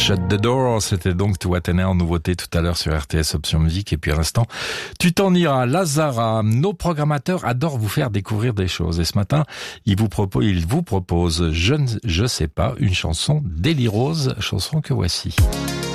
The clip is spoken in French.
Shut the Door, c'était donc To What en nouveauté tout à l'heure sur RTS Option Musique. Et puis à l'instant, Tu t'en iras, Lazara. Nos programmateurs adorent vous faire découvrir des choses. Et ce matin, ils vous proposent Je sais pas, une chanson d'Eli Rose, chanson que voici.